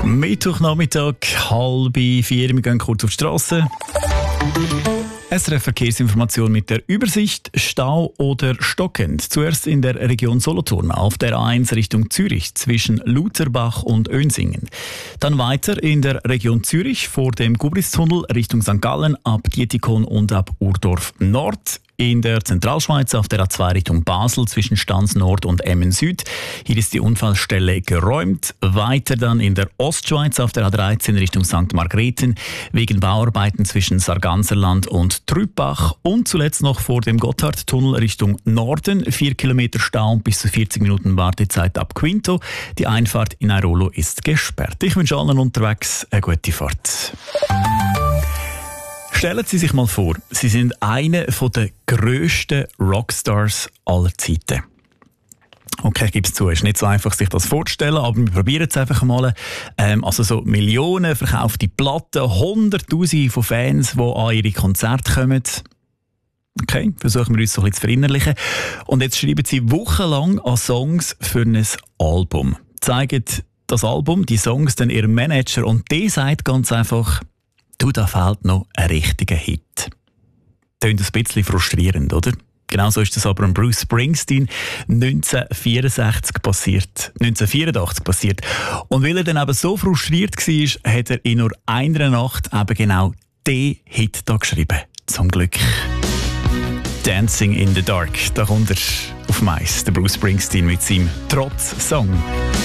Mittwochnachmittag, 3:30, wir gehen kurz auf die Strasse. SRF Verkehrsinformation mit der Übersicht, Stau oder stockend. Zuerst in der Region Solothurn auf der A1 Richtung Zürich zwischen Lutherbach und Önsingen. Dann weiter in der Region Zürich vor dem Gubristunnel Richtung St. Gallen ab Dietikon und ab Urdorf Nord. In der Zentralschweiz auf der A2 Richtung Basel zwischen Stans Nord und Emmen Süd. Hier ist die Unfallstelle geräumt. Weiter dann in der Ostschweiz auf der A13 Richtung St. Margrethen wegen Bauarbeiten zwischen Sarganserland und Trübach. Und zuletzt noch vor dem Gotthardtunnel Richtung Norden. 4 Kilometer Stau und bis zu 40 Minuten Wartezeit ab Quinto. Die Einfahrt in Airolo ist gesperrt. Ich wünsche allen unterwegs eine gute Fahrt. Stellen Sie sich mal vor, Sie sind einer der grössten Rockstars aller Zeiten. Okay, ich gebe es zu, es ist nicht so einfach, sich das vorzustellen, aber wir probieren es einfach mal. Also so Millionen verkaufte Platten, Hunderttausende von Fans, die an ihre Konzerte kommen. Okay, versuchen wir uns so ein bisschen zu verinnerlichen. Und jetzt schreiben Sie wochenlang an Songs für ein Album. Zeigen das Album, die Songs dann Ihrem Manager und der sagt ganz einfach: «Du, da fehlt noch ein richtiger Hit.» Klingt ein bisschen frustrierend, oder? Genauso ist das aber an Bruce Springsteen 1984 passiert. Und weil er dann eben so frustriert war, hat er in nur einer Nacht eben genau den Hit da geschrieben. Zum Glück. «Dancing in the Dark», da kommt er auf Mais, der Bruce Springsteen mit seinem Trotz-Song.